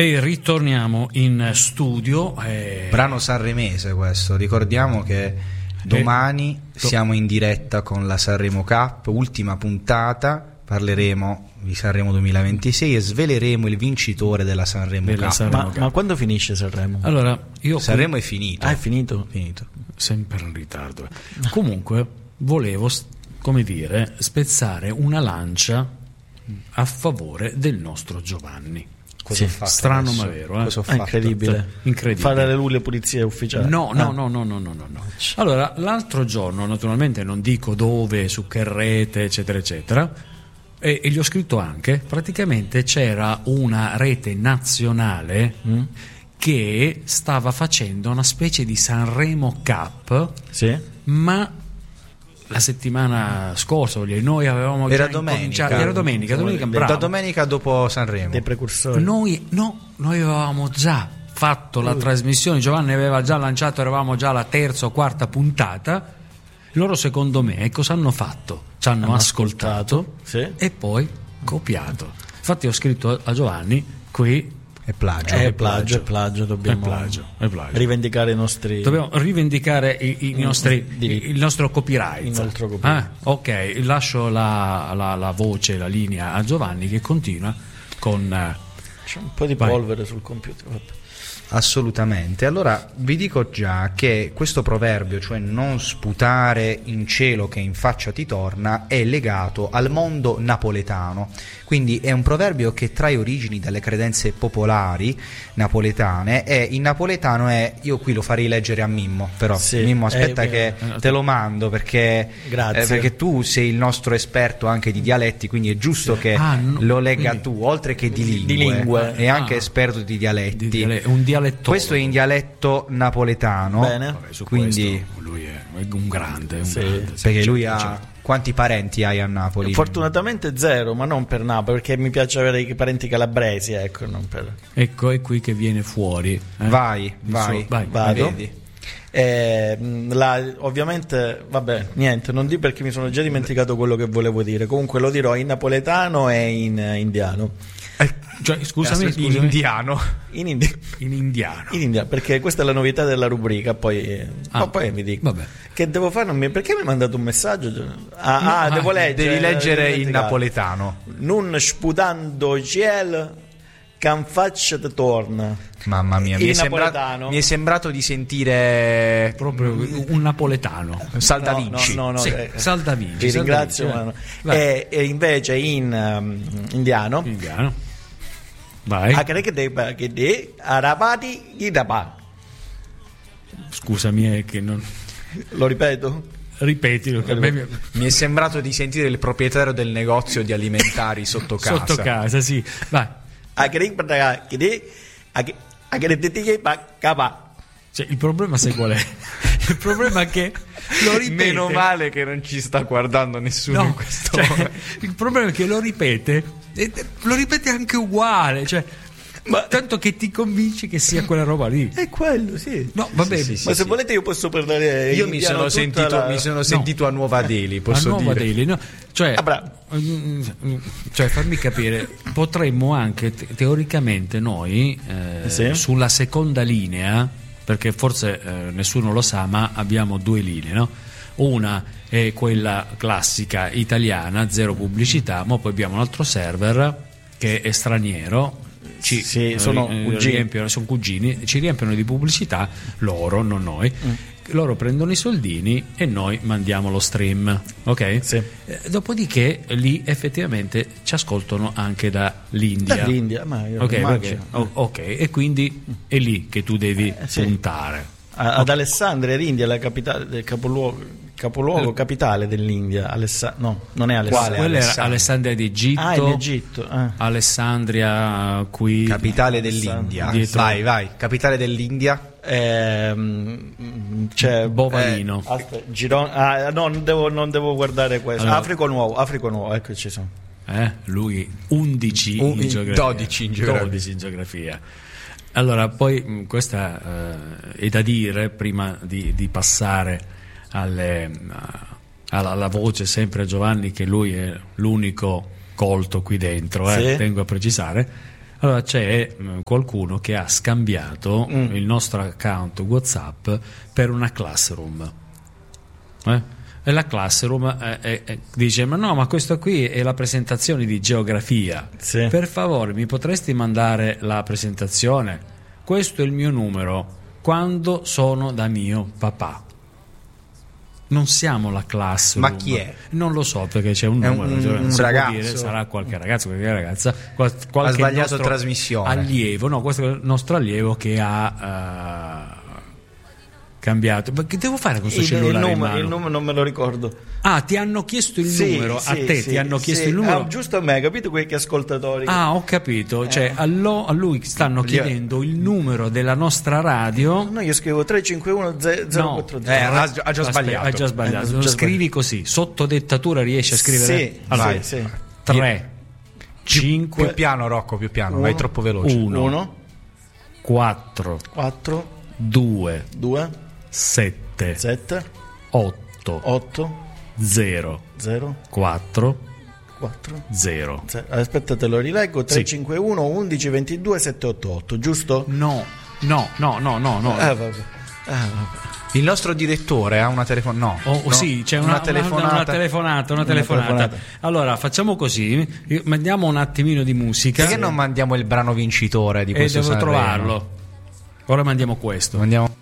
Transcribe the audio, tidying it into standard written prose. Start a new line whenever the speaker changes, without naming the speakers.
E ritorniamo in studio.
Brano sanremese questo, ricordiamo che domani siamo in diretta con la Sanremo Cup, ultima puntata, parleremo di Sanremo 2026 e sveleremo il vincitore della Sanremo Cup.
Ma quando finisce Sanremo?
Allora,
Sanremo è finito.
Ah, è finito?
Finito.
Sempre in ritardo. Comunque, volevo, come dire, spezzare una lancia a favore del nostro Giovanni.
Cosa ho fatto
strano
adesso?
ma vero,
Cosa ho fatto?
incredibile.
Fare le pulizie ufficiali.
No. Allora, l'altro giorno, naturalmente non dico dove, su che rete, eccetera eccetera, e gli ho scritto anche, praticamente c'era una rete nazionale che stava facendo una specie di Sanremo Cup,
sì,
ma la settimana scorsa noi avevamo
era
già
domenica.
Era domenica,
Da domenica dopo Sanremo.
dei precursori.
Noi avevamo già fatto la trasmissione, Giovanni aveva già lanciato, eravamo già alla terza o quarta puntata. Loro, secondo me, cosa hanno fatto? Ci hanno ascoltato
sì,
e poi copiato. Infatti ho scritto a Giovanni qui
È plagio.
È plagio, dobbiamo
è plagio.
rivendicare i nostri.
Dobbiamo rivendicare i nostri il nostro copyright.
Il nostro copyright.
Ok, lascio la voce, la linea a Giovanni che continua con
C'è un po' di polvere sul computer. Vabbè.
Assolutamente. Allora vi dico già che questo proverbio, cioè non sputare in cielo che in faccia ti torna, è legato al mondo napoletano. Quindi è un proverbio che trae origini dalle credenze popolari napoletane, e in napoletano io qui lo farei leggere a Mimmo, però
sì,
Mimmo aspetta che te lo mando perché tu sei il nostro esperto anche di dialetti, quindi è giusto che lo legga tu, oltre che di lingue, e anche esperto di dialetti.
Un dialetto.
Questo è in dialetto napoletano.
Bene.
Vabbè, su
quindi
lui è un grande,
perché lui ha quanti parenti hai a Napoli?
Fortunatamente zero, ma non per Napoli, perché mi piace avere i parenti calabresi, ecco, non per.
Ecco, è qui che viene fuori.
Vai.
Vado. Ovviamente, vabbè, niente, non di perché mi sono già dimenticato quello che volevo dire. Comunque lo dirò in napoletano e in indiano.
Cioè, scusami.
In indiano.
In indiano, perché questa è la novità della rubrica. Poi vi dico.
Vabbè.
Che devo fare? Perché mi hai mandato un messaggio? Devo leggere.
Devi leggere in napoletano.
Non sputando ciel, can faccia te torna.
Mamma mia, mi è sembrato di sentire
proprio un napoletano.
Saldavinci.
No,
Saldavinci.
Vi ringrazio. E invece in indiano.
Vai. Scusami, è che non.
Lo ripeto?
Ripetilo.
Mi è sembrato di sentire il proprietario del negozio di alimentari sotto casa.
Sotto casa, sì. Vai. Cioè, il problema sai qual è? Il problema è che lo ripete.
Meno male che non ci sta guardando nessuno in questo momento.
Il problema è che lo ripete anche uguale, cioè, tanto che ti convinci che sia quella roba lì.
È quello, sì.
No, vabbè,
ma se volete io posso parlare.
Io mi sono sentito a Nuova Delhi, posso dire.
Nuova Delhi, no? Cioè, fammi capire, potremmo anche teoricamente noi sulla seconda linea, perché forse nessuno lo sa, ma abbiamo due linee, no? Una è quella classica italiana, zero pubblicità, ma poi abbiamo un altro server che è straniero.
Sono
cugini, ci riempiono di pubblicità loro, non noi. Loro prendono i soldini e noi mandiamo lo stream, ok?
Sì.
Dopodiché lì effettivamente ci ascoltano anche dall'India.
Ma io
ok, e quindi è lì che tu devi puntare.
Ad Alessandria, l'India, la capitale del capoluogo capitale dell'India. No, non è Alessandria.
Quella era Alessandria d'Egitto.
In Egitto.
Alessandria qui.
Capitale dell'India. Vai. Capitale dell'India.
C'è
Bovalino.
Non devo guardare questo. Allora, Africo Nuovo, ecco, ci sono.
Lui 11 in geografia.
12
in geografia. Allora, poi questa è da dire prima di passare alla voce sempre a Giovanni, che lui è l'unico colto qui dentro, tengo a precisare. Allora c'è qualcuno che ha scambiato il nostro account WhatsApp per una Classroom. E la Classroom dice: ma questo qui è la presentazione di geografia,
sì.
Per favore mi potresti mandare la presentazione? Questo è il mio numero quando sono da mio papà. Non siamo la Classroom.
Ma chi è?
Non lo so, perché c'è un numero,
un ragazzo.
Dire, sarà qualche ragazzo, qualche ragazza, qualche
ha sbagliato trasmissione.
Allievo, no, questo è il nostro allievo che ha cambiato. Ma che devo fare con questo cellulare?
Il numero non me lo ricordo.
Ti hanno chiesto il numero a te? Ti hanno chiesto il numero?
Giusto a me, capito? Quei ascoltatori.
Ho capito. Cioè, a lui stanno chiedendo il numero della nostra radio.
No, io scrivo 351 040.
Ha già sbagliato.
Ha già sbagliato. Scrivi così. Sotto dettatura riesci a scrivere?
Sì.
Allora, 3, 5.
Più piano, Rocco, più piano. Vai troppo veloce.
1, 4, 2, 7, 8, 0, 4, 0.
Aspetta, te lo rileggo. 351 11 22 788, giusto?
No.
Vabbè.
Il nostro direttore ha una telefonata.
Sì, c'è una telefonata. Allora facciamo così: mandiamo un attimino di musica.
Perché non mandiamo il brano vincitore di questo
Devo
Sanremo?
trovarlo. Ora mandiamo questo.
Mandiamo